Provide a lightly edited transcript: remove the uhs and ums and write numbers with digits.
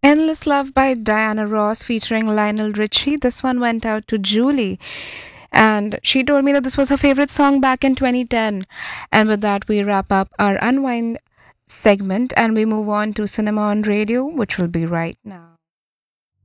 Endless Love by Diana Ross featuring Lionel Richie. This one went out to Julie. And she told me that this was her favorite song back in 2010. And with that, we wrap up our Unwind segment and we move on to Cinema on Radio, which will be right now.